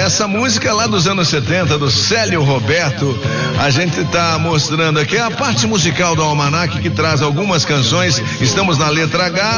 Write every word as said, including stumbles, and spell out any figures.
essa música é lá dos anos setenta, do Célio Roberto. A gente está mostrando aqui a parte musical do Almanac, que traz algumas canções. Estamos na letra H.